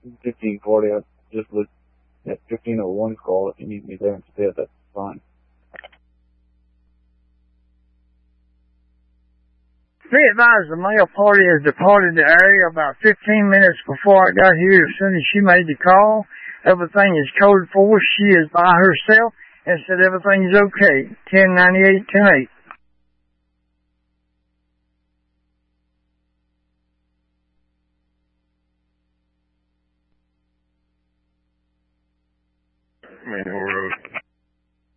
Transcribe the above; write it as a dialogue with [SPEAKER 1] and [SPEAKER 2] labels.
[SPEAKER 1] 1540. I just looked at 1501's call. If you need me there instead, that's fine.
[SPEAKER 2] Be advised, the mail party has departed the area about 15 minutes before I got here. As soon as she made the call, everything is coded for. She is by herself and said everything's okay. 1098, 108.
[SPEAKER 3] Main Road.